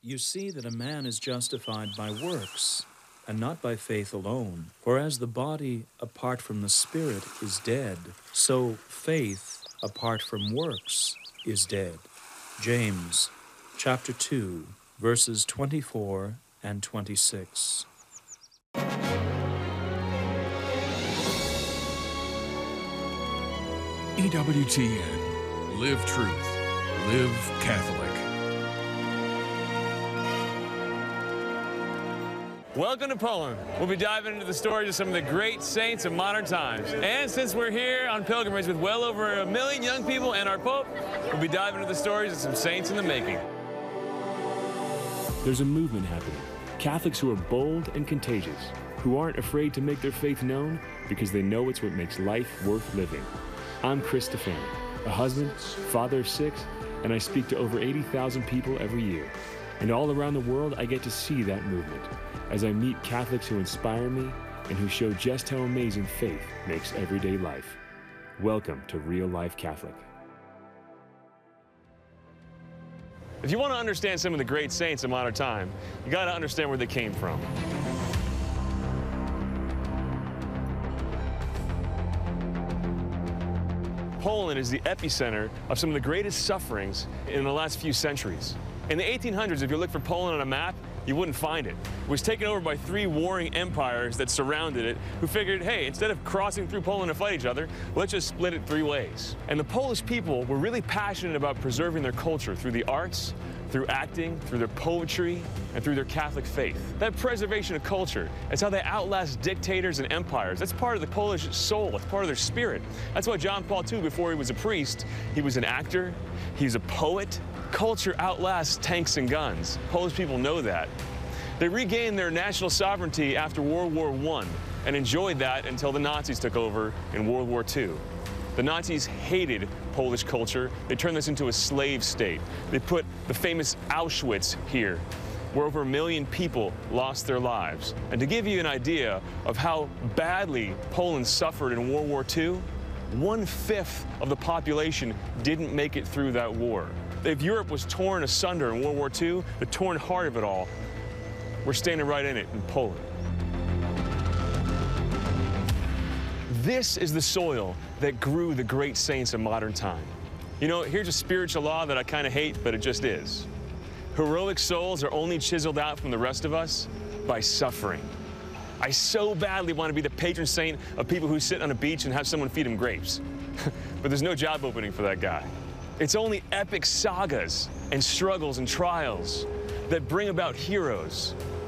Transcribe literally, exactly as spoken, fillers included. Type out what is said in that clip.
You see that a man is justified by works, and not by faith alone. For as the body apart from the spirit is dead, so faith apart from works is dead. James chapter two, verses twenty-four and twenty-six. E W T N. Live truth. Live Catholic. Welcome to Poland. We'll be diving into the stories of some of the great saints of modern times. And since we're here on pilgrimage with well over a million young people and our Pope, we'll be diving into the stories of some saints in the making. There's a movement happening. Catholics who are bold and contagious, who aren't afraid to make their faith known because they know it's what makes life worth living. I'm Chris Stefani, a husband, father of six, and I speak to over eighty thousand people every year. And all around the world, I get to see that movement as I meet Catholics who inspire me and who show just how amazing faith makes everyday life. Welcome to Real Life Catholic. If you want to understand some of the great saints of modern time, you got to understand where they came from. Poland is the epicenter of some of the greatest sufferings in the last few centuries. In the eighteen hundreds, if you look for Poland on a map, you wouldn't find it. It was taken over by three warring empires that surrounded it, who figured, hey, instead of crossing through Poland to fight each other, let's just split it three ways. And the Polish people were really passionate about preserving their culture through the arts, through acting, through their poetry, and through their Catholic faith. That preservation of culture is how they outlast dictators and empires. That's part of the Polish soul. It's part of their spirit. That's why John Paul the Second, before he was a priest, he was an actor, he was a poet. Culture outlasts tanks and guns. Polish people know that. They regained their national sovereignty after World War One and enjoyed that until the Nazis took over in World War Two. The Nazis hated Polish culture. They turned this into a slave state. They put the famous Auschwitz here, where over a million people lost their lives. And to give you an idea of how badly Poland suffered in World War Two, one-fifth of the population didn't make it through that war. If Europe was torn asunder in World War Two, the torn heart of it all, we're standing right in it in Poland. This is the soil that grew the great saints of modern time. You know, here's a spiritual law that I kind of hate, but it just is. Heroic souls are only chiseled out from the rest of us by suffering. I so badly want to be the patron saint of people who sit on a beach and have someone feed them grapes. But there's no job opening for that guy. It's only epic sagas and struggles and trials that bring about heroes